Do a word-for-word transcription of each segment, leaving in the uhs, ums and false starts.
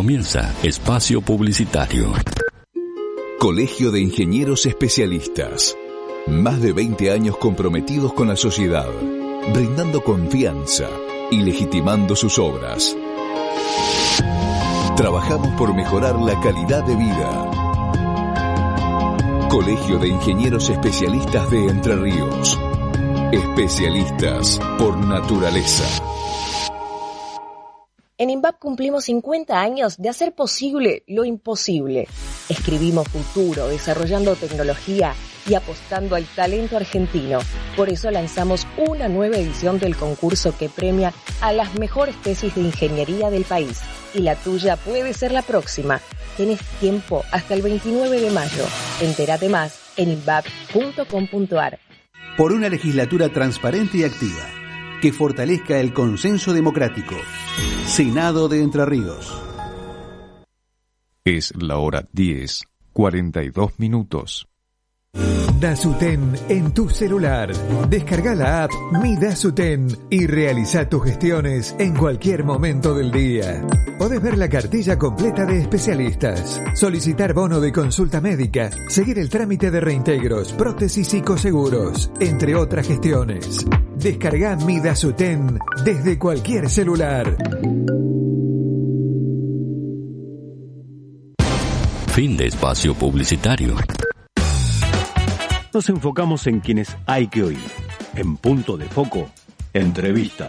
Comienza Espacio Publicitario. Colegio de Ingenieros Especialistas. Más de veinte años comprometidos con la sociedad, brindando confianza y legitimando sus obras. Trabajamos por mejorar la calidad de vida. Colegio de Ingenieros Especialistas de Entre Ríos. Especialistas por naturaleza. En INVAP cumplimos cincuenta años de hacer posible lo imposible. Escribimos futuro, desarrollando tecnología y apostando al talento argentino. Por eso lanzamos una nueva edición del concurso que premia a las mejores tesis de ingeniería del país. Y la tuya puede ser la próxima. Tenés tiempo hasta el veintinueve de mayo. Entérate más en invap punto com punto ar. Por una legislatura transparente y activa, que fortalezca el consenso democrático. Senado de Entre Ríos. Es la hora diez, cuarenta y dos minutos. Dasuten en tu celular. Descarga la app Mi Dasuten y realiza tus gestiones en cualquier momento del día. Podés ver la cartilla completa de especialistas, solicitar bono de consulta médica, seguir el trámite de reintegros, prótesis y coseguros, entre otras gestiones. Descarga Mi Dasuten desde cualquier celular. Fin de espacio publicitario. Nos enfocamos en quienes hay que oír. En Punto de Foco, entrevista.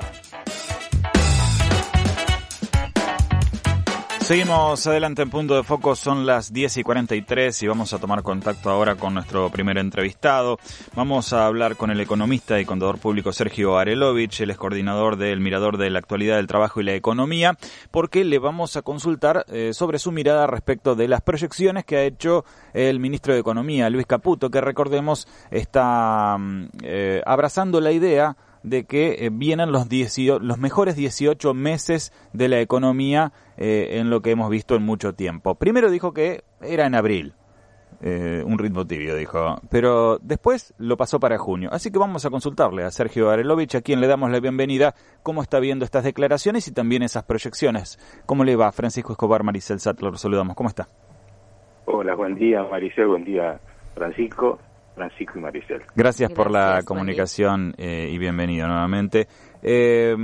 Seguimos adelante en Punto de Foco, son las diez y cuarenta y tres y vamos a tomar contacto ahora con nuestro primer entrevistado. Vamos a hablar con el economista y contador público Sergio Arelovich, él es coordinador del Mirador de la Actualidad del Trabajo y la Economía, porque le vamos a consultar eh, sobre su mirada respecto de las proyecciones que ha hecho el ministro de Economía, Luis Caputo, que recordemos está eh, abrazando la idea de que eh, vienen los, dieciocho, los mejores dieciocho meses de la economía eh, en lo que hemos visto en mucho tiempo. Primero dijo que era en abril, eh, un ritmo tibio dijo, pero después lo pasó para junio. Así que vamos a consultarle a Sergio Arelovich, a quien le damos la bienvenida, cómo está viendo estas declaraciones y también esas proyecciones. ¿Cómo le va? Francisco Escobar, Maricel Sattler, lo saludamos. ¿Cómo está? Hola, buen día Maricel, buen día Francisco. Francisco y Maricel. Gracias, Gracias por la comunicación eh, y bienvenido nuevamente. Eh,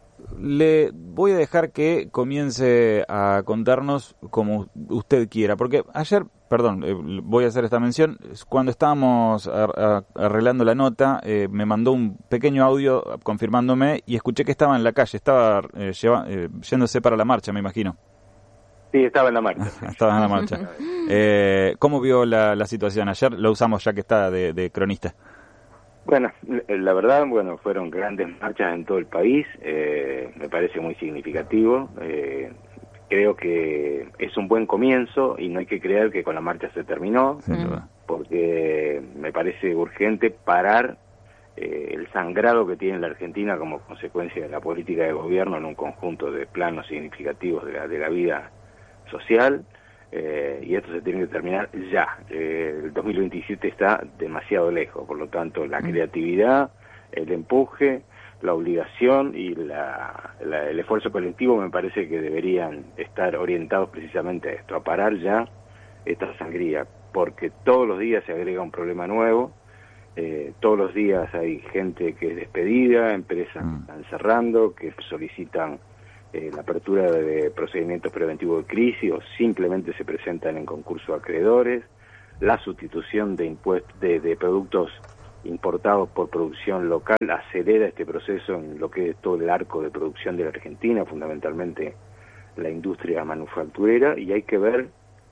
le voy a dejar que comience a contarnos como usted quiera, porque ayer, perdón, eh, voy a hacer esta mención, cuando estábamos a, a, arreglando la nota, eh, me mandó un pequeño audio confirmándome y escuché que estaba en la calle, estaba eh, lleva, eh, yéndose para la marcha, me imagino. Sí, estaba en la marcha. Estaba en la marcha. Eh, ¿Cómo vio la, la situación ayer? Lo usamos ya que está de, de cronista. Bueno, la verdad, bueno, fueron grandes marchas en todo el país. Eh, me parece muy significativo. Eh, creo que es un buen comienzo y no hay que creer que con la marcha se terminó, mm. porque me parece urgente parar eh, el sangrado que tiene la Argentina como consecuencia de la política de gobierno en un conjunto de planos significativos de la, de la vida social, eh, y esto se tiene que terminar ya. Eh, el dos mil veintisiete está demasiado lejos, por lo tanto la creatividad, el empuje, la obligación y la, la, el esfuerzo colectivo me parece que deberían estar orientados precisamente a esto, a parar ya esta sangría, porque todos los días se agrega un problema nuevo, eh, todos los días hay gente que es despedida, empresas que están cerrando, que solicitan Eh, la apertura de procedimientos preventivos de crisis o simplemente se presentan en concurso a acreedores, la sustitución de impuestos de, de productos importados por producción local acelera este proceso en lo que es todo el arco de producción de la Argentina, fundamentalmente la industria manufacturera, y hay que ver,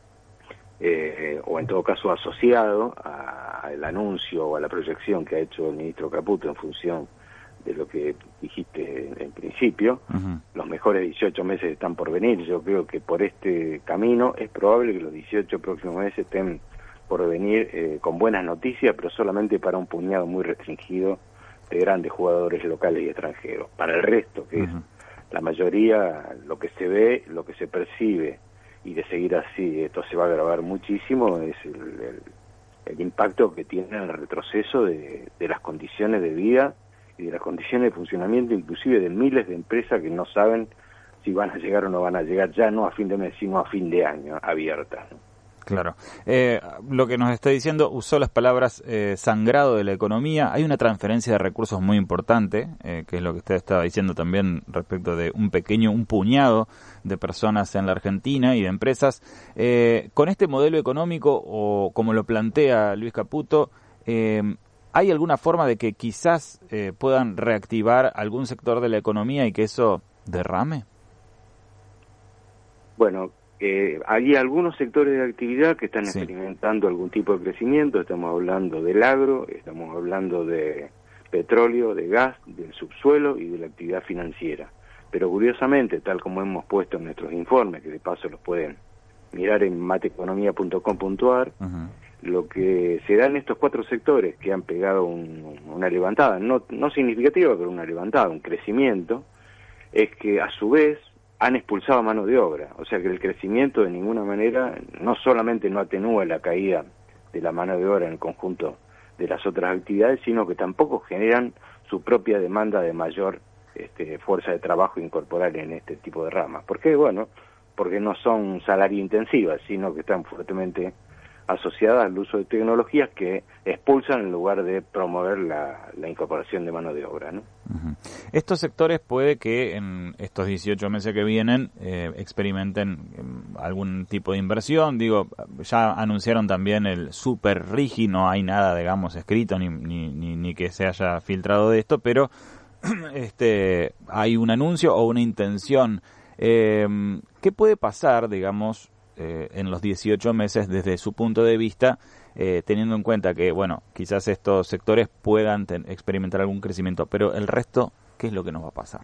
eh, o en todo caso asociado al anuncio o a la proyección que ha hecho el ministro Caputo en función de lo que dijiste en principio, uh-huh. Los mejores dieciocho meses están por venir. Yo creo que por este camino es probable que los dieciocho próximos meses estén por venir eh, con buenas noticias, pero solamente para un puñado muy restringido de grandes jugadores locales y extranjeros. Para el resto, que uh-huh. es la mayoría, lo que se ve, lo que se percibe, y de seguir así, esto se va a agravar muchísimo, es el, el, el impacto que tiene el retroceso de, de las condiciones de vida y de las condiciones de funcionamiento, inclusive de miles de empresas que no saben si van a llegar o no van a llegar, ya no a fin de mes, sino a fin de año, abiertas, ¿no? Claro. Eh, lo que nos está diciendo, usó las palabras eh, sangrado de la economía. Hay una transferencia de recursos muy importante, eh, que es lo que usted estaba diciendo también respecto de un pequeño, un puñado de personas en la Argentina y de empresas. Eh, con este modelo económico, o como lo plantea Luis Caputo, eh, ¿hay alguna forma de que quizás eh, puedan reactivar algún sector de la economía y que eso derrame? Bueno, Eh, hay algunos sectores de actividad que están sí. experimentando algún tipo de crecimiento. Estamos hablando del agro, estamos hablando de petróleo, de gas, del subsuelo y de la actividad financiera. Pero curiosamente, tal como hemos puesto en nuestros informes, que de paso los pueden mirar en mateeconomía punto com punto a r, uh-huh. lo que se da en estos cuatro sectores que han pegado un, una levantada, no, no significativa, pero una levantada, un crecimiento, es que a su vez han expulsado mano de obra, o sea que el crecimiento de ninguna manera no solamente no atenúa la caída de la mano de obra en el conjunto de las otras actividades, sino que tampoco generan su propia demanda de mayor este, fuerza de trabajo incorporar en este tipo de ramas. ¿Por qué? Bueno, porque no son salario intensivas, sino que están fuertemente asociadas al uso de tecnologías que expulsan en lugar de promover la, la incorporación de mano de obra, ¿no? Uh-huh. Estos sectores puede que en estos dieciocho meses que vienen eh, experimenten eh, algún tipo de inversión. Digo, ya anunciaron también el super RIGI, no hay nada, digamos, escrito ni, ni, ni, ni que se haya filtrado de esto, pero este hay un anuncio o una intención. Eh, ¿Qué puede pasar, digamos, Eh, en los dieciocho meses desde su punto de vista, eh, teniendo en cuenta que, bueno, quizás estos sectores puedan ten, experimentar algún crecimiento, pero el resto, ¿qué es lo que nos va a pasar?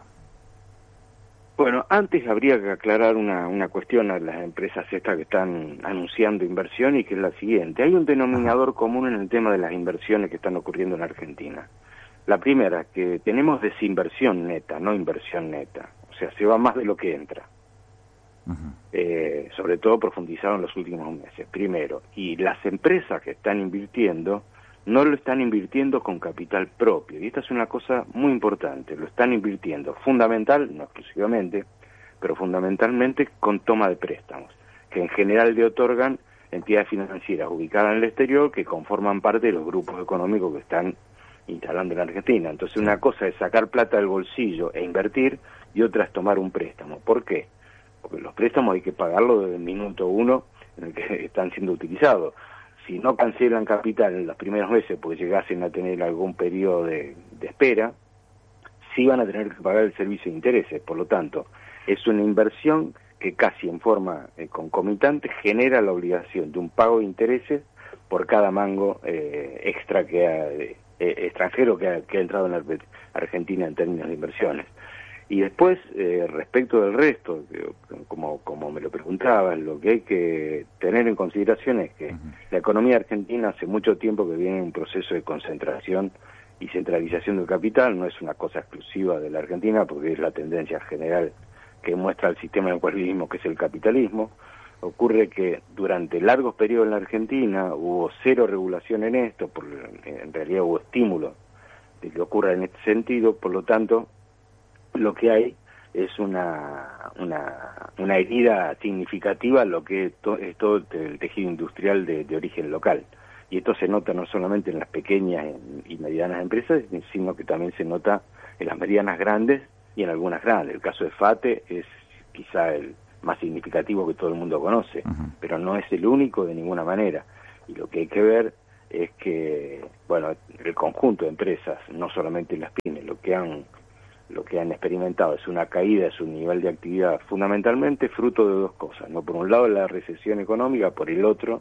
Bueno, antes habría que aclarar una, una cuestión a las empresas estas que están anunciando inversión, y que es la siguiente. Hay un denominador Ajá. común en el tema de las inversiones que están ocurriendo en Argentina. La primera, que tenemos desinversión neta, no inversión neta. O sea, se va más de lo que entra. Uh-huh. Eh, sobre todo profundizado en los últimos meses, primero. Y las empresas que están invirtiendo no lo están invirtiendo con capital propio, y esta es una cosa muy importante. Lo están invirtiendo fundamental, no exclusivamente, pero fundamentalmente con toma de préstamos, que en general le otorgan entidades financieras ubicadas en el exterior, que conforman parte de los grupos económicos que están instalando en la Argentina. Entonces, una cosa es sacar plata del bolsillo e invertir, y otra es tomar un préstamo. ¿Por qué? Porque los préstamos hay que pagarlos desde el minuto uno en el que están siendo utilizados. Si no cancelan capital en los primeros meses porque llegasen a tener algún periodo de, de espera, sí van a tener que pagar el servicio de intereses. Por lo tanto, es una inversión que casi en forma eh, concomitante genera la obligación de un pago de intereses por cada mango eh, extra que ha, eh, extranjero que ha, que ha entrado en la Argentina en términos de inversiones. Y después, eh, respecto del resto, como, como me lo preguntabas, lo que hay que tener en consideración es que uh-huh. la economía argentina hace mucho tiempo que viene en un proceso de concentración y centralización del capital. No es una cosa exclusiva de la Argentina, porque es la tendencia general que muestra el sistema en el cual vivimos, que es el capitalismo. Ocurre que durante largos periodos en la Argentina hubo cero regulación en esto, por, en realidad hubo estímulo de que ocurra en este sentido. Por lo tanto, lo que hay es una una, una herida significativa a lo que es, to, es todo el tejido industrial de, de origen local. Y esto se nota no solamente en las pequeñas y medianas empresas, sino que también se nota en las medianas grandes y en algunas grandes. El caso de FATE es quizá el más significativo que todo el mundo conoce, uh-huh. pero no es el único de ninguna manera. Y lo que hay que ver es que, bueno, el conjunto de empresas, no solamente las pymes, lo que han lo que han experimentado es una caída de su nivel de actividad, fundamentalmente fruto de dos cosas, ¿no? Por un lado, la recesión económica, por el otro,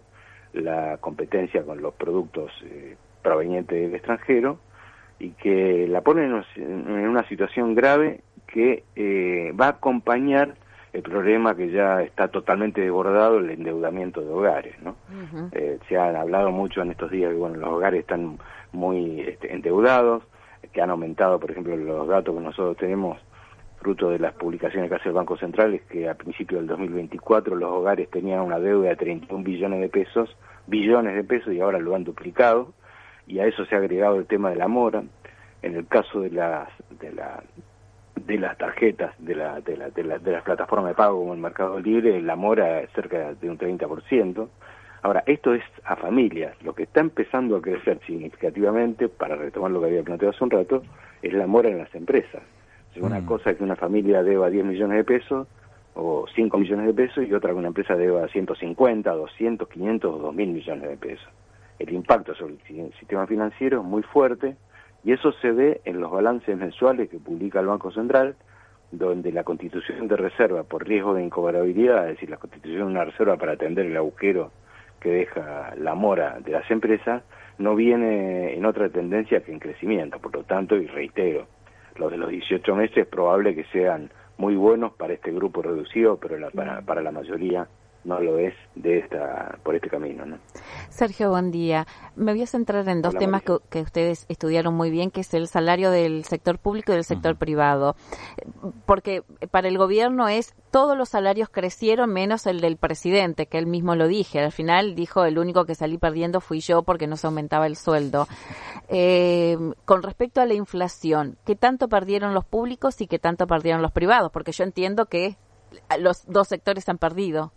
la competencia con los productos eh, provenientes del extranjero, y que la ponen en una situación grave que eh, va a acompañar el problema que ya está totalmente desbordado, el endeudamiento de hogares, ¿no? Uh-huh. Eh, se han hablado mucho en estos días que, bueno, los hogares están muy este, endeudados, que han aumentado, por ejemplo, los datos que nosotros tenemos, fruto de las publicaciones que hace el Banco Central, es que a principios del dos mil veinticuatro los hogares tenían una deuda de treinta y un billones de pesos, billones de pesos, y ahora lo han duplicado, y a eso se ha agregado el tema de la mora. En el caso de, las, de la de las tarjetas de, la, de, la, de, la, de las plataformas de pago como el Mercado Libre, la mora es cerca de un treinta por ciento. Ahora, esto es a familias. Lo que está empezando a crecer significativamente, para retomar lo que había planteado hace un rato, es la mora en las empresas. O sea, una mm. cosa es que una familia deba diez millones de pesos o cinco millones de pesos y otra que una empresa deba ciento cincuenta, doscientos, quinientos o dos mil millones de pesos. El impacto sobre el sistema financiero es muy fuerte y eso se ve en los balances mensuales que publica el Banco Central, donde la constitución de reserva por riesgo de incobrabilidad, es decir, la constitución de una reserva para atender el agujero que deja la mora de las empresas, no viene en otra tendencia que en crecimiento. Por lo tanto, y reitero, los de los dieciocho meses es probable que sean muy buenos para este grupo reducido, pero la, para, para la mayoría no lo es de esta por este camino, ¿no? Sergio, buen día. Me voy a centrar en dos Hola, temas que, que ustedes estudiaron muy bien, que es el salario del sector público y del sector uh-huh. privado. Porque para el gobierno es todos los salarios crecieron menos el del presidente, que él mismo lo dije. Al final dijo, el único que salí perdiendo fui yo porque no se aumentaba el sueldo. Eh, con respecto a la inflación, ¿qué tanto perdieron los públicos y qué tanto perdieron los privados? Porque yo entiendo que los dos sectores han perdido.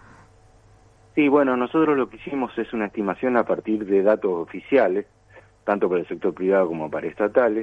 Sí, bueno, nosotros lo que hicimos es una estimación a partir de datos oficiales, tanto para el sector privado como para estatales,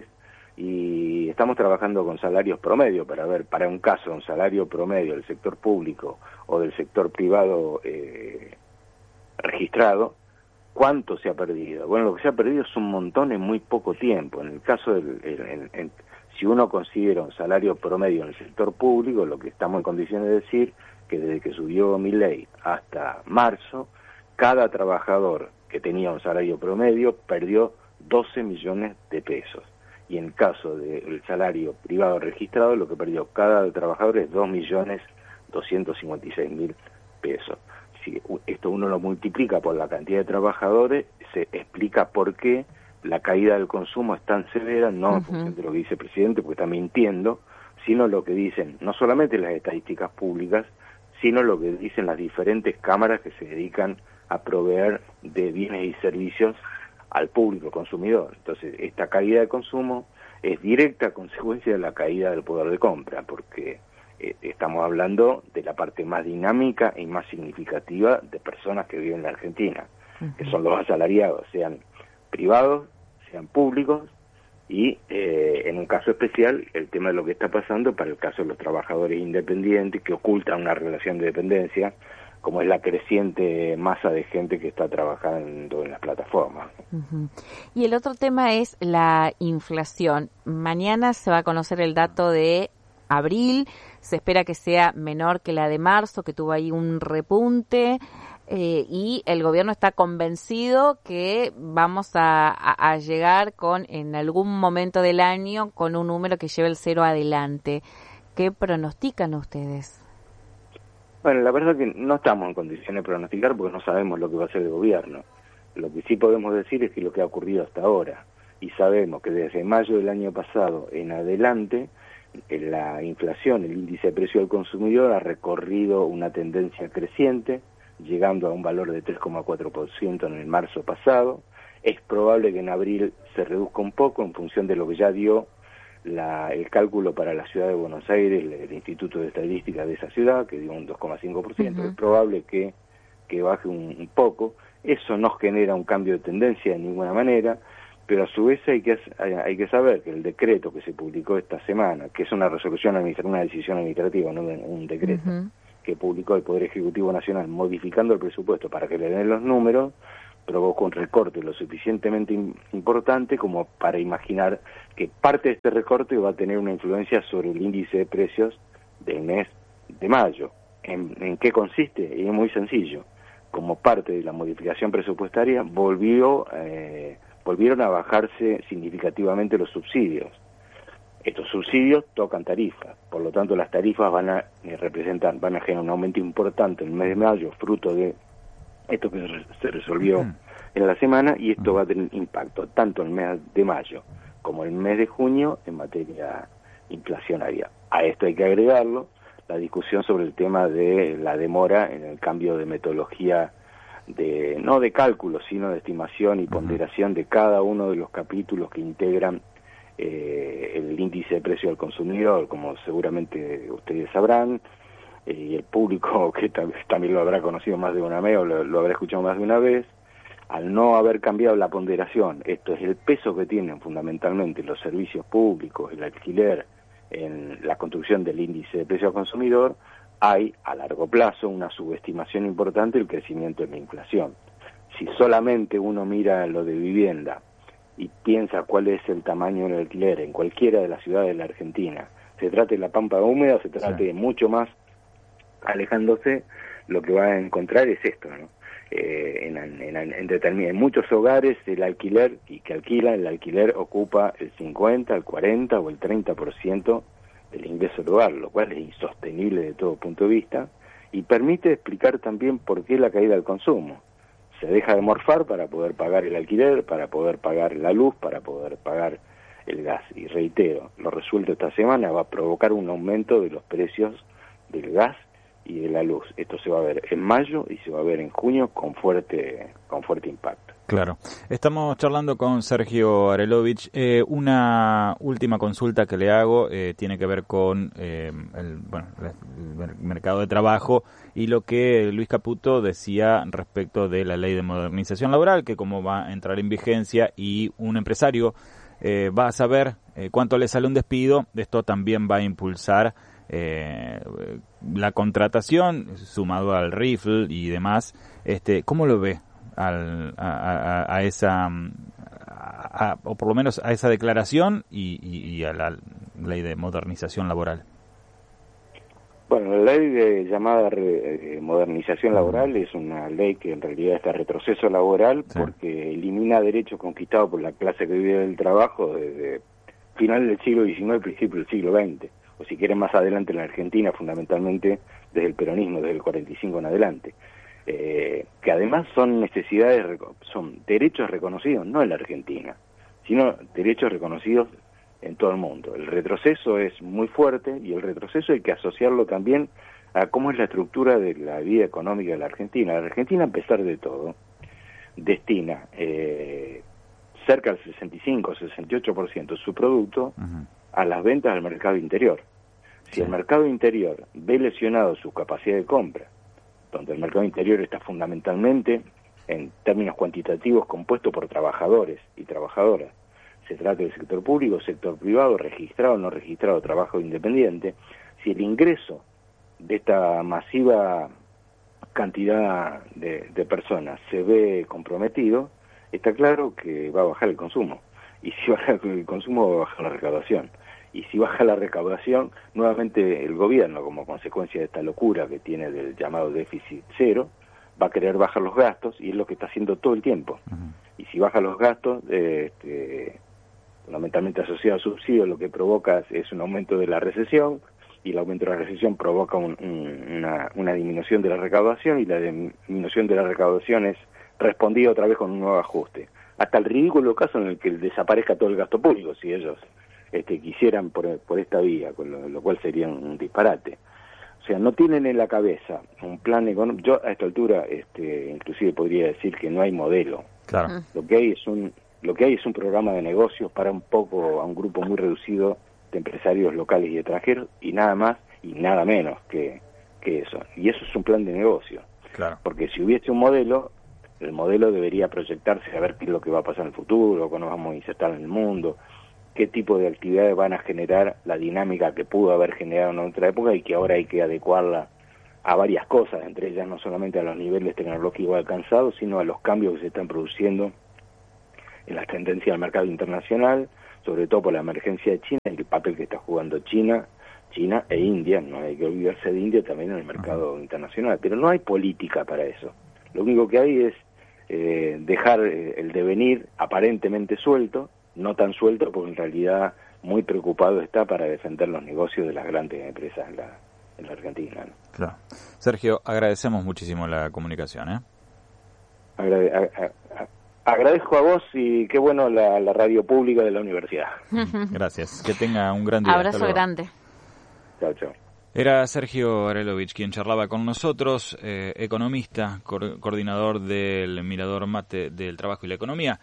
y estamos trabajando con salarios promedio para ver, para un caso, un salario promedio del sector público o del sector privado eh, registrado, ¿cuánto se ha perdido? Bueno, lo que se ha perdido es un montón en muy poco tiempo. En el caso del... En, en, si uno considera un salario promedio en el sector público, lo que estamos en condiciones de decir que desde que subió Milei hasta marzo, cada trabajador que tenía un salario promedio perdió doce millones de pesos. Y en el caso del salario privado registrado, lo que perdió cada trabajador es dos millones doscientos cincuenta y seis mil pesos. Si esto uno lo multiplica por la cantidad de trabajadores, se explica por qué la caída del consumo es tan severa, no uh-huh. en función de lo que dice el presidente, porque está mintiendo, sino lo que dicen no solamente las estadísticas públicas, sino lo que dicen las diferentes cámaras que se dedican a proveer de bienes y servicios al público consumidor. Entonces, esta caída de consumo es directa consecuencia de la caída del poder de compra, porque eh, estamos hablando de la parte más dinámica y más significativa de personas que viven en la Argentina, uh-huh. que son los asalariados, sean privados, sean públicos, y eh, en un caso especial el tema de lo que está pasando para el caso de los trabajadores independientes que ocultan una relación de dependencia, como es la creciente masa de gente que está trabajando en las plataformas. Uh-huh. Y el otro tema es la inflación. Mañana se va a conocer el dato de abril, se espera que sea menor que la de marzo, que tuvo ahí un repunte. Eh, y el gobierno está convencido que vamos a, a, a llegar con en algún momento del año con un número que lleve el cero adelante. ¿Qué pronostican ustedes? Bueno, la verdad es que no estamos en condiciones de pronosticar porque no sabemos lo que va a hacer el gobierno. Lo que sí podemos decir es que lo que ha ocurrido hasta ahora, y sabemos que desde mayo del año pasado en adelante, la inflación, el índice de precio del consumidor ha recorrido una tendencia creciente, llegando a un valor de tres coma cuatro por ciento en el marzo pasado. Es probable que en abril se reduzca un poco en función de lo que ya dio la, el cálculo para la ciudad de Buenos Aires, el, el Instituto de Estadística de esa ciudad, que dio un dos coma cinco por ciento. Uh-huh. Es probable que, que baje un, un poco. Eso no genera un cambio de tendencia de ninguna manera, pero a su vez hay que, hay, hay que saber que el decreto que se publicó esta semana, que es una resolución administrativa, una decisión administrativa, no un decreto, uh-huh. que publicó el Poder Ejecutivo Nacional modificando el presupuesto para que le den los números, provocó un recorte lo suficientemente in- importante como para imaginar que parte de este recorte va a tener una influencia sobre el índice de precios del mes de mayo. ¿En, en qué consiste? Es muy sencillo. Como parte de la modificación presupuestaria, volvió, eh, volvieron a bajarse significativamente los subsidios. Estos subsidios tocan tarifas, por lo tanto las tarifas van a eh, representar, van a generar un aumento importante en el mes de mayo, fruto de esto que se resolvió uh-huh. en la semana, y esto uh-huh. va a tener impacto tanto en el mes de mayo como en el mes de junio en materia inflacionaria. A esto hay que agregarlo la discusión sobre el tema de la demora en el cambio de metodología, de no de cálculo, sino de estimación y ponderación uh-huh. de cada uno de los capítulos que integran eh, el índice de precio al consumidor, como seguramente ustedes sabrán, eh, y el público que tam- también lo habrá conocido más de una vez o lo, lo habrá escuchado más de una vez, al no haber cambiado la ponderación, esto es el peso que tienen fundamentalmente los servicios públicos, el alquiler, en la construcción del índice de precio al consumidor, hay a largo plazo una subestimación importante del crecimiento de la inflación. Si solamente uno mira lo de vivienda y piensa cuál es el tamaño del alquiler en cualquiera de las ciudades de la Argentina, se trate de la Pampa Húmeda, se trate sí. de mucho más alejándose, lo que va a encontrar es esto, ¿no? Eh, en, en, en, en, en muchos hogares el alquiler, y que alquilan, el alquiler ocupa el cincuenta, el cuarenta o el treinta por ciento del ingreso del hogar, lo cual es insostenible de todo punto de vista, y permite explicar también por qué la caída del consumo. Se deja de morfar para poder pagar el alquiler, para poder pagar la luz, para poder pagar el gas. Y reitero, lo resuelto esta semana va a provocar un aumento de los precios del gas y de la luz. Esto se va a ver en mayo y se va a ver en junio con fuerte con fuerte impacto. Claro. Estamos charlando con Sergio Arelovich. Eh, una última consulta que le hago eh, tiene que ver con eh, el, bueno, el mercado de trabajo y lo que Luis Caputo decía respecto de la ley de modernización laboral, que como va a entrar en vigencia y un empresario eh, va a saber eh, cuánto le sale un despido, esto también va a impulsar eh, la contratación, sumado al R I F L y demás. Este, ¿cómo lo ve? Al, a, a, a esa, a, a, o por lo menos a esa declaración y, y, y a la ley de modernización laboral? Bueno, la ley de llamada re, eh, modernización laboral es una ley que en realidad está retroceso laboral sí. porque elimina derechos conquistados por la clase que vive del trabajo desde finales del siglo diecinueve, principio del siglo veinte, o si quieren más adelante en la Argentina, fundamentalmente desde el peronismo, desde el cuarenta y cinco en adelante. Eh, que además son necesidades, son derechos reconocidos, no en la Argentina, sino derechos reconocidos en todo el mundo. El retroceso es muy fuerte y el retroceso hay que asociarlo también a cómo es la estructura de la vida económica de la Argentina. La Argentina, a pesar de todo, destina eh, cerca del sesenta y cinco, sesenta y ocho por ciento de su producto uh-huh. a las ventas del mercado interior. Si sí. el mercado interior ve lesionado su capacidad de compra, donde el mercado interior está fundamentalmente, en términos cuantitativos, compuesto por trabajadores y trabajadoras. Se trata del sector público, sector privado, registrado o no registrado, trabajo independiente. Si el ingreso de esta masiva cantidad de, de personas se ve comprometido, está claro que va a bajar el consumo. Y si baja el consumo, va a bajar la recaudación. Y si baja la recaudación, nuevamente el gobierno, como consecuencia de esta locura que tiene del llamado déficit cero, va a querer bajar los gastos, y es lo que está haciendo todo el tiempo. Uh-huh. Y si baja los gastos, eh, este, fundamentalmente asociado a subsidios, lo que provoca es un aumento de la recesión, y el aumento de la recesión provoca un, un, una, una disminución de la recaudación, y la disminución de la recaudación es respondida otra vez con un nuevo ajuste. Hasta el ridículo caso en el que desaparezca todo el gasto público, si ellos Este, quisieran por, por esta vía, con lo, lo cual sería un disparate. O sea, no tienen en la cabeza un plan económico. Yo a esta altura, este, inclusive podría decir que no hay modelo. Claro. Lo que hay es un, lo que hay es un programa de negocios para un poco a un grupo muy reducido de empresarios locales y extranjeros, y nada más y nada menos que, que eso. Y eso es un plan de negocio. Claro. Porque si hubiese un modelo, el modelo debería proyectarse a ver qué es lo que va a pasar en el futuro, cómo nos vamos a insertar en el mundo, qué tipo de actividades van a generar la dinámica que pudo haber generado en otra época y que ahora hay que adecuarla a varias cosas, entre ellas no solamente a los niveles tecnológicos alcanzados, sino a los cambios que se están produciendo en las tendencias del mercado internacional, sobre todo por la emergencia de China y el papel que está jugando China, China e India. No hay que olvidarse de India también en el mercado uh-huh. internacional, pero no hay política para eso. Lo único que hay es eh, dejar el devenir aparentemente suelto, no tan suelto porque en realidad muy preocupado está para defender los negocios de las grandes empresas en la, en la Argentina, ¿no? Claro. Sergio, agradecemos muchísimo la comunicación, ¿eh? Agrade- a- a- agradezco a vos y qué bueno la, la radio pública de la universidad. Gracias. Que tenga un gran día. Abrazo grande. Chao, chao. Era Sergio Arelovich quien charlaba con nosotros, eh, economista, co- coordinador del Mirador Mate del Trabajo y la Economía.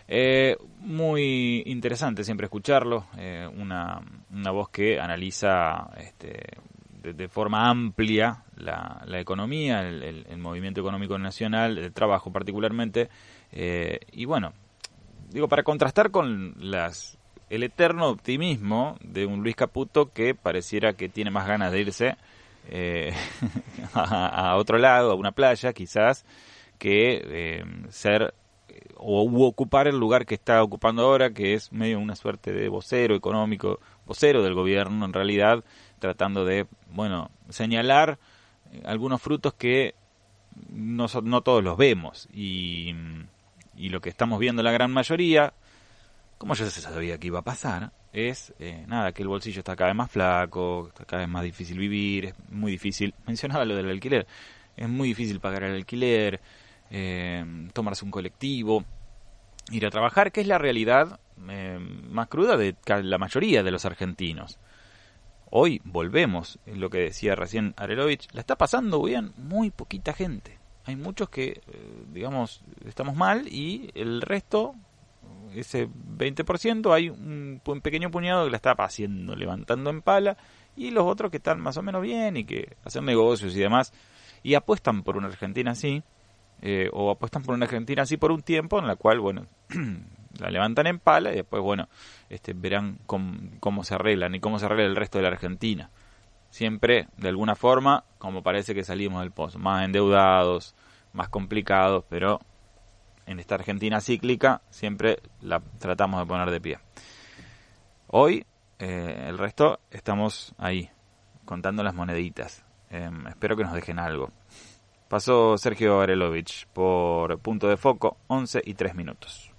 Eh, muy interesante siempre escucharlo, eh, una, una voz que analiza este, de, de forma amplia la, la economía, el, el, el movimiento económico nacional, el trabajo particularmente, eh, y bueno, digo, para contrastar con las el eterno optimismo de un Luis Caputo que pareciera que tiene más ganas de irse eh, a, a otro lado, a una playa quizás, que eh, ser o u ocupar el lugar que está ocupando ahora, que es medio una suerte de vocero económico, vocero del gobierno en realidad, tratando de, bueno, señalar algunos frutos que no, no todos los vemos, y, y lo que estamos viendo la gran mayoría, como ya se sabía que iba a pasar, es, eh, nada, que el bolsillo está cada vez más flaco, está cada vez más difícil vivir, es muy difícil, mencionaba lo del alquiler, es muy difícil pagar el alquiler, Eh, tomarse un colectivo, ir a trabajar, que es la realidad eh, más cruda de la mayoría de los argentinos. Hoy volvemos, es lo que decía recién Arelovich, la está pasando bien muy poquita gente. Hay muchos que, eh, digamos, estamos mal, y el resto, ese veinte por ciento, hay un, un pequeño puñado que la está haciendo, levantando en pala, y los otros que están más o menos bien y que hacen negocios y demás, y apuestan por una Argentina así. Eh, o apuestan por una Argentina así por un tiempo, en la cual, bueno, la levantan en pala y después, bueno, este, verán cómo, cómo se arreglan y cómo se arregla el resto de la Argentina. Siempre, de alguna forma, como parece que salimos del pozo, más endeudados, más complicados, pero en esta Argentina cíclica siempre la tratamos de poner de pie. Hoy, eh, el resto, estamos ahí, contando las moneditas. Eh, espero que nos dejen algo. Pasó Sergio Arelovich por Punto de Foco, once y tres minutos.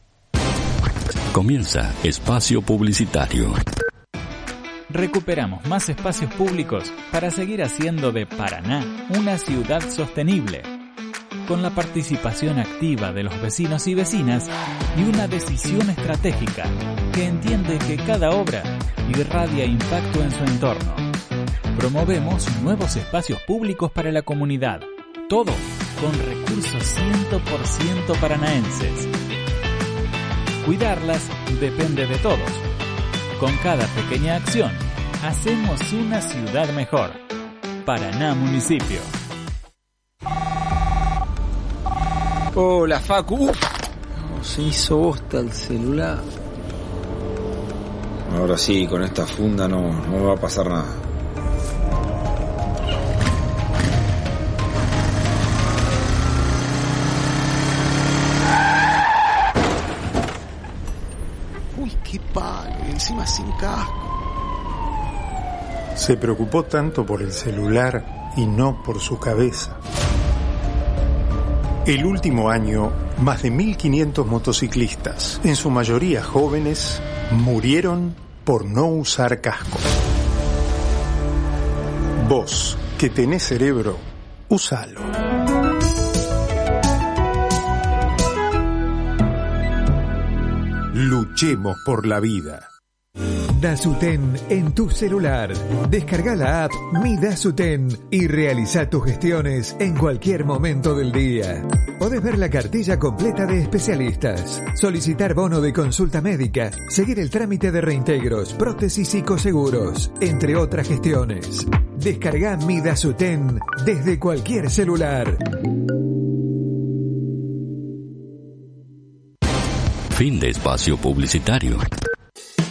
Comienza Espacio Publicitario. Recuperamos más espacios públicos para seguir haciendo de Paraná una ciudad sostenible, con la participación activa de los vecinos y vecinas y una decisión estratégica que entiende que cada obra irradia impacto en su entorno. Promovemos nuevos espacios públicos para la comunidad. Todo con recursos cien por ciento paranaenses. Cuidarlas depende de todos. Con cada pequeña acción, hacemos una ciudad mejor. Paraná Municipio. Hola, Facu. Uf, no, se hizo bosta el celular. Ahora sí, con esta funda no, no me va a pasar nada. Qué palo, encima sin casco. Se preocupó tanto por el celular y no por su cabeza. El último año, más de mil quinientos motociclistas, en su mayoría jóvenes, murieron por no usar casco. Vos, que tenés cerebro, úsalo. Luchemos por la vida. Dasuten en tu celular. Descarga la app Mi Dasuten y realiza tus gestiones en cualquier momento del día. Podés ver la cartilla completa de especialistas, solicitar bono de consulta médica, seguir el trámite de reintegros, prótesis y coseguros, entre otras gestiones. Descarga Mi Dasuten desde cualquier celular. Fin de espacio publicitario.